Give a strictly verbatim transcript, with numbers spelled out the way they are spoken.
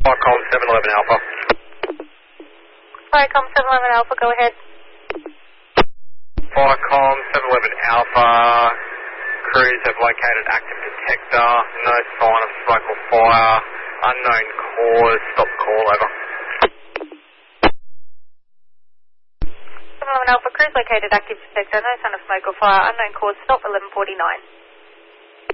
Firecom seven eleven Alpha. Firecom seven eleven Alpha, go ahead. Firecom seven eleven Alpha. Crews have located active detector. No sign of smoke or fire. Unknown cause. Stop call, over. seven eleven Alpha, crews located active detector. No sign of smoke or fire. Unknown cause. Stop eleven forty-nine.